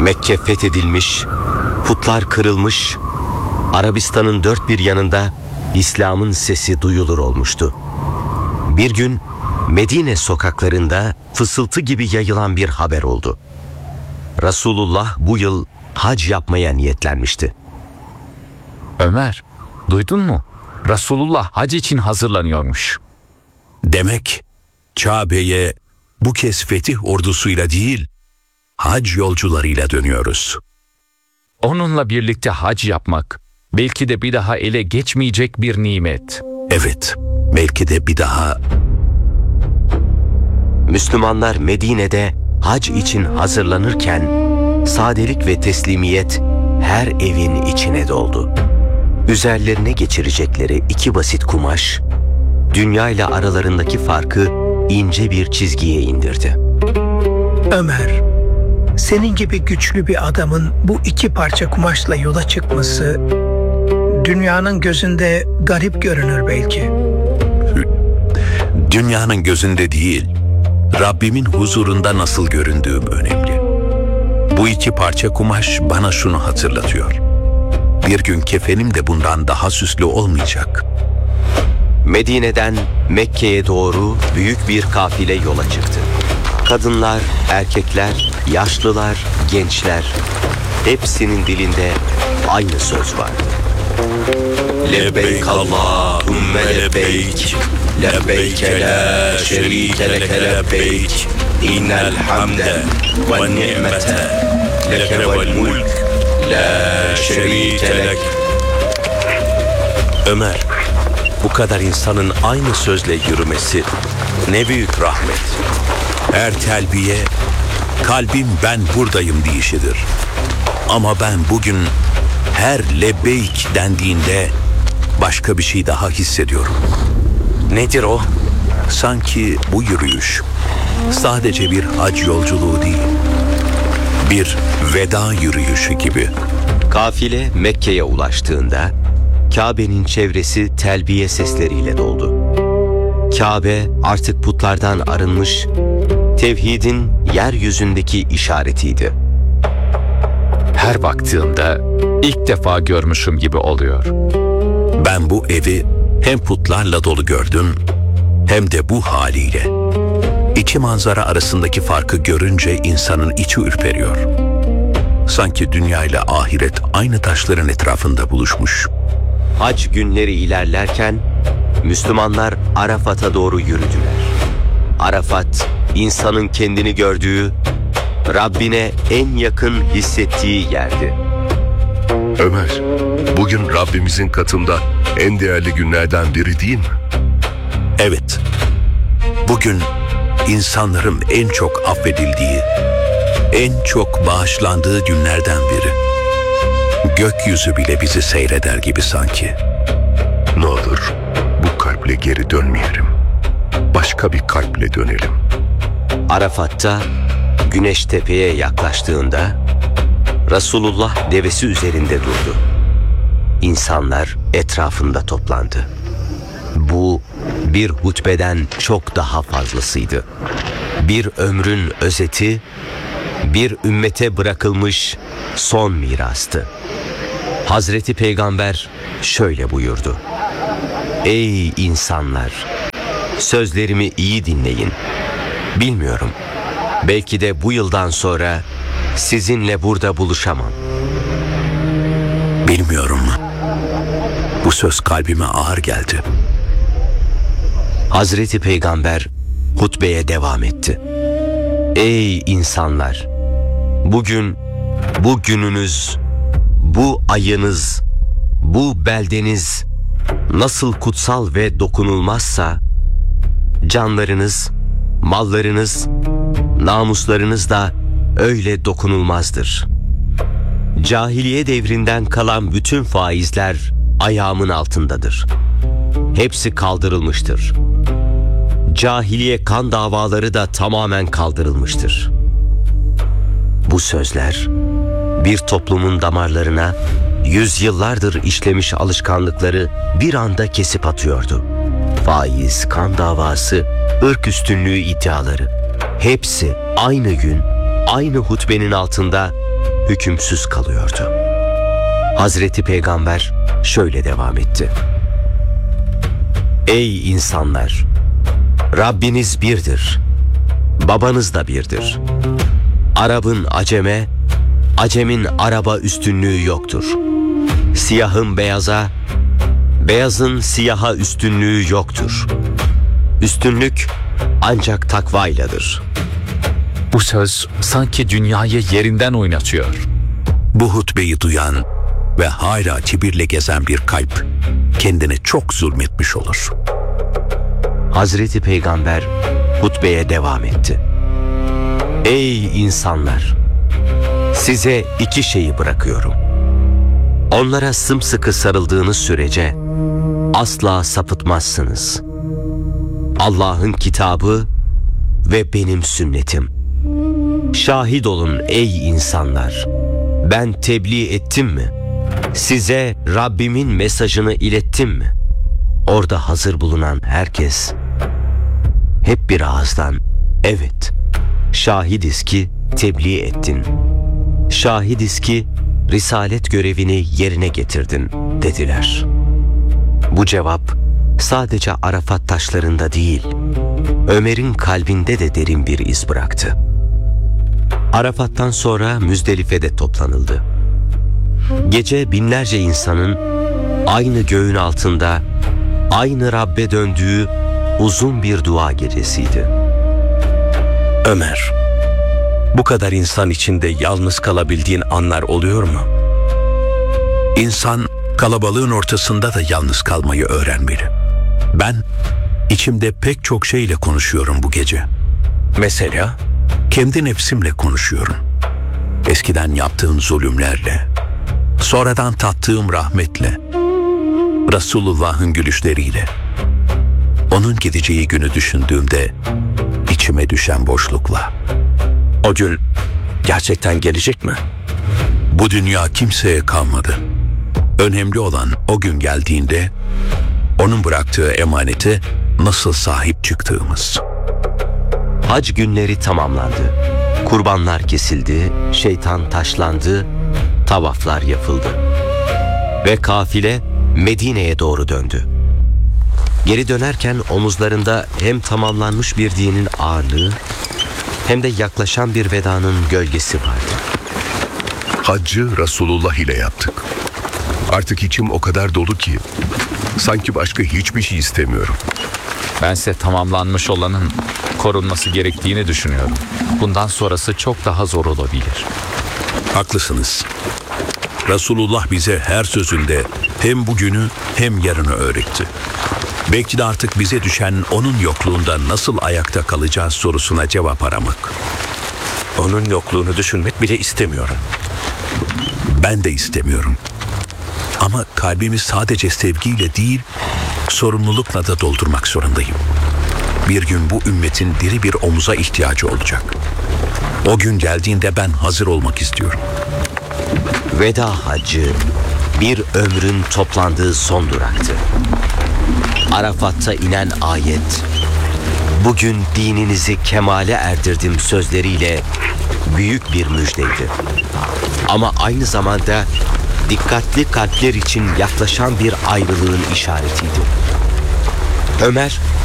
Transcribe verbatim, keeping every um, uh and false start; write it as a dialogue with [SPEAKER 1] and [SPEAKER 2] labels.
[SPEAKER 1] Mekke fethedilmiş, putlar kırılmış, Arabistan'ın dört bir yanında İslam'ın sesi duyulur olmuştu. Bir gün Medine sokaklarında fısıltı gibi yayılan bir haber oldu. Resulullah bu yıl hac yapmaya niyetlenmişti.
[SPEAKER 2] Ömer, duydun mu? Resulullah hac için hazırlanıyormuş.
[SPEAKER 3] Demek Kabe'ye bu kez fetih ordusuyla değil, hac yolcularıyla dönüyoruz.
[SPEAKER 2] Onunla birlikte hac yapmak, belki de bir daha ele geçmeyecek bir nimet.
[SPEAKER 3] Evet, belki de bir daha.
[SPEAKER 1] Müslümanlar Medine'de hac için hazırlanırken sadelik ve teslimiyet her evin içine doldu. Üzerlerine geçirecekleri iki basit kumaş, dünya ile aralarındaki farkı ince bir çizgiye indirdi.
[SPEAKER 4] Ömer, senin gibi güçlü bir adamın bu iki parça kumaşla yola çıkması dünyanın gözünde garip görünür belki.
[SPEAKER 3] Dünyanın gözünde değil, Rabbimin huzurunda nasıl göründüğüm önemli. Bu iki parça kumaş bana şunu hatırlatıyor. Bir gün kefenim de bundan daha süslü olmayacak.
[SPEAKER 1] Medine'den Mekke'ye doğru büyük bir kafile yola çıktı. Kadınlar, erkekler, yaşlılar, gençler, hepsinin dilinde aynı söz vardı. Lebbeyk Allahümme lebbeyk, lebbeyke la şerike leke lebbeyk, innel hamde ve ni'mete leke vel mulk, la şerike lek. Ömer, bu kadar insanın aynı sözle yürümesi ne büyük rahmet.
[SPEAKER 3] Her telbiye, kalbim ben buradayım deyişidir. Ama ben bugün her lebbeyk dendiğinde başka bir şey daha hissediyorum.
[SPEAKER 1] Nedir o?
[SPEAKER 3] Sanki bu yürüyüş sadece bir hac yolculuğu değil, bir veda yürüyüşü gibi.
[SPEAKER 1] Kafile Mekke'ye ulaştığında Kabe'nin çevresi telbiye sesleriyle doldu. Kabe artık putlardan arınmış, tevhidin yeryüzündeki işaretiydi.
[SPEAKER 2] Her baktığımda ilk defa görmüşüm gibi oluyor.
[SPEAKER 3] Ben bu evi hem putlarla dolu gördüm, hem de bu haliyle. İki manzara arasındaki farkı görünce insanın içi ürperiyor. Sanki dünya ile ahiret aynı taşların etrafında buluşmuş.
[SPEAKER 1] Hac günleri ilerlerken Müslümanlar Arafat'a doğru yürüdüler. Arafat, insanın kendini gördüğü, Rabbine en yakın hissettiği yerdi.
[SPEAKER 5] Ömer, bugün Rabbimizin katında en değerli günlerden biri değil mi?
[SPEAKER 3] Evet, bugün insanların en çok affedildiği, en çok bağışlandığı günlerden biri. Gökyüzü bile bizi seyreder gibi sanki.
[SPEAKER 5] Ne olur bu kalple geri dönmeyelim. Başka bir kalple dönelim.
[SPEAKER 1] Arafat'ta güneş tepeye yaklaştığında Resulullah devesi üzerinde durdu. İnsanlar etrafında toplandı. Bu bir hutbeden çok daha fazlasıydı. Bir ömrün özeti, bir ümmete bırakılmış son mirastı. Hazreti Peygamber şöyle buyurdu: Ey insanlar! Sözlerimi iyi dinleyin. Bilmiyorum, belki de bu yıldan sonra sizinle burada buluşamam.
[SPEAKER 3] Bilmiyorum. Bu söz kalbime ağır geldi.
[SPEAKER 1] Hazreti Peygamber hutbeye devam etti. Ey insanlar! Bugün, bu gününüz, bu ayınız, bu beldeniz nasıl kutsal ve dokunulmazsa, canlarınız, mallarınız, namuslarınız da öyle dokunulmazdır. Cahiliye devrinden kalan bütün faizler ayağımın altındadır. Hepsi kaldırılmıştır. Cahiliye kan davaları da tamamen kaldırılmıştır. Bu sözler bir toplumun damarlarına yüzyıllardır işlemiş alışkanlıkları bir anda kesip atıyordu. Faiz, kan davası, ırk üstünlüğü iddiaları, hepsi aynı gün, aynı hutbenin altında hükümsüz kalıyordu. Hazreti Peygamber şöyle devam etti. Ey insanlar! Rabbiniz birdir. Babanız da birdir. Arap'ın aceme, Acemin Arap'a üstünlüğü yoktur. Siyahın beyaza, beyazın siyaha üstünlüğü yoktur. Üstünlük ancak takvayladır.
[SPEAKER 2] Bu söz sanki dünyayı yerinden oynatıyor.
[SPEAKER 3] Bu hutbeyi duyan ve hala kibirle gezen bir kalp kendine çok zulmetmiş olur.
[SPEAKER 1] Hazreti Peygamber hutbeye devam etti. Ey insanlar! Size iki şeyi bırakıyorum. Onlara sımsıkı sarıldığınız sürece asla sapıtmazsınız. Allah'ın kitabı ve benim sünnetim. Şahit olun ey insanlar! Ben tebliğ ettim mi? Size Rabbimin mesajını ilettim mi? Orada hazır bulunan herkes hep bir ağızdan evet, şahidiz ki tebliğ ettin. Şahidiz ki risalet görevini yerine getirdin dediler. Bu cevap sadece Arafat taşlarında değil, Ömer'in kalbinde de derin bir iz bıraktı. Arafat'tan sonra Müzdelife'de toplanıldı. Gece binlerce insanın aynı göğün altında aynı Rabbe döndüğü uzun bir dua gecesiydi.
[SPEAKER 3] Ömer, bu kadar insan içinde yalnız kalabildiğin anlar oluyor mu? İnsan kalabalığın ortasında da yalnız kalmayı öğrenmeli. Ben içimde pek çok şeyle konuşuyorum bu gece. Mesela kendi nefsimle konuşuyorum. Eskiden yaptığım zulümlerle, sonradan tattığım rahmetle, Resulullah'ın gülüşleriyle. Onun gideceği günü düşündüğümde içime düşen boşlukla. O gün gerçekten gelecek mi? Bu dünya kimseye kalmadı. Önemli olan o gün geldiğinde onun bıraktığı emanete nasıl sahip çıktığımız.
[SPEAKER 1] Hac günleri tamamlandı. Kurbanlar kesildi, şeytan taşlandı, tavaflar yapıldı. Ve kafile Medine'ye doğru döndü. Geri dönerken omuzlarında hem tamamlanmış bir dinin ağırlığı hem de yaklaşan bir vedanın gölgesi vardı.
[SPEAKER 5] Haccı Resulullah ile yaptık. Artık içim o kadar dolu ki sanki başka hiçbir şey istemiyorum.
[SPEAKER 2] Bense tamamlanmış olanın korunması gerektiğini düşünüyorum. Bundan sonrası çok daha zor olabilir.
[SPEAKER 3] Haklısınız. Resulullah bize her sözünde hem bugünü hem yarını öğretti. Belki de artık bize düşen onun yokluğunda nasıl ayakta kalacağız sorusuna cevap aramak. Onun yokluğunu düşünmek bile istemiyorum. Ben de istemiyorum. Ama kalbimi sadece sevgiyle değil, sorumlulukla da doldurmak zorundayım. Bir gün bu ümmetin diri bir omuza ihtiyacı olacak. O gün geldiğinde ben hazır olmak istiyorum.
[SPEAKER 1] Veda haccı bir ömrün toplandığı son duraktı. Arafat'ta inen ayet, bugün dininizi kemale erdirdim sözleriyle büyük bir müjdeydi. Ama aynı zamanda dikkatli kalpler için yaklaşan bir ayrılığın işaretiydi. Ömer